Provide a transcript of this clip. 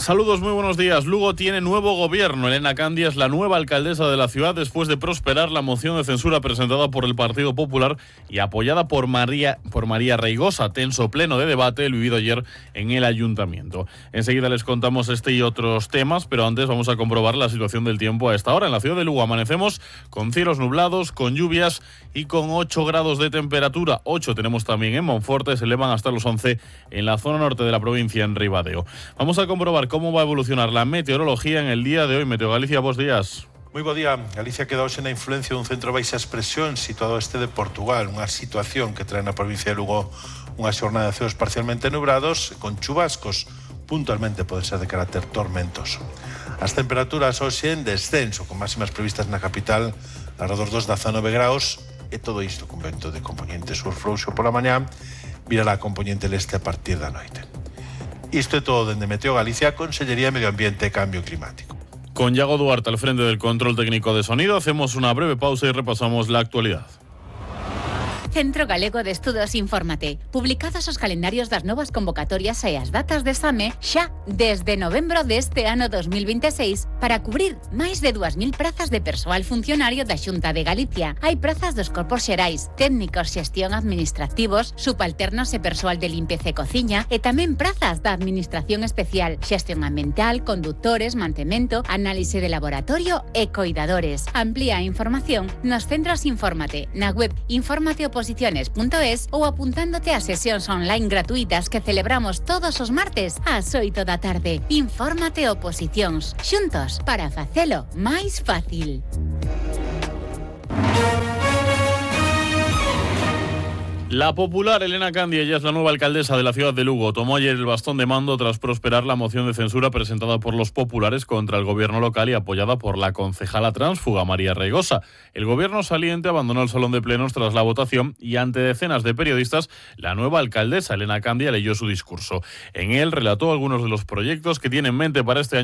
Saludos, muy buenos días. Lugo tiene nuevo gobierno. Elena Candia es la nueva alcaldesa de la ciudad después de prosperar la moción de censura presentada por el Partido Popular y apoyada por María Reigosa. Tenso pleno de debate el vivido ayer en el Ayuntamiento. Enseguida les contamos este y otros temas, pero antes vamos a comprobar la situación del tiempo a esta hora. En la ciudad de Lugo amanecemos con cielos nublados, con lluvias y con 8 grados de temperatura. 8 tenemos también en Monforte, se elevan hasta los 11 en la zona norte de la provincia, en Ribadeo. Vamos a comprobar cómo va a evolucionar la meteorología en el día de hoy. Meteo Galicia, buenos días. Moi bo día. Galicia queda hoxe na influencia dun centro de baixas presións situado este de Portugal, unha situación que trae na provincia de Lugo unha xornada de ceos parcialmente nubrados con chubascos, puntualmente pode ser de carácter tormentoso. As temperaturas hoxe en descenso, con máximas previstas na capital alrededor dos 19 graus, e todo isto con vento de componente sur frouxo pola mañá, virará a componente leste a partir da noite. Isto é todo dende Meteo Galicia, Consellería de Medio Ambiente e Cambio Climático. Con Iago Duarte al frente del control técnico de sonido, hacemos una breve pausa y repasamos la actualidad. Centro Galego de Estudos Infórmate. Publicados os calendarios das novas convocatorias e as datas de exame xa desde novembro deste ano 2026 para cubrir máis de 2.000 prazas de persoal funcionario da Xunta de Galicia. Hai prazas dos corpos xerais, técnicos xestión administrativos, subalternos e persoal de limpeza e cociña e tamén prazas da Administración Especial, xestión ambiental, conductores, mantemento, análise de laboratorio e coidadores. Amplía a información nos centros Infórmate, na web informateoposiciones.es ou apuntándote a sesións online gratuitas que celebramos todos os martes ás 8 da tarde. Infórmate Oposicións, xuntos para facelo máis fácil. La popular Elena Candia, ella es la nueva alcaldesa de la ciudad de Lugo. Tomó ayer el bastón de mando tras prosperar la moción de censura presentada por los populares contra el gobierno local y apoyada por la concejala tránsfuga María Reigosa. El gobierno saliente abandonó el salón de plenos tras la votación y ante decenas de periodistas, la nueva alcaldesa Elena Candia leyó su discurso. En él relató algunos de los proyectos que tiene en mente para este año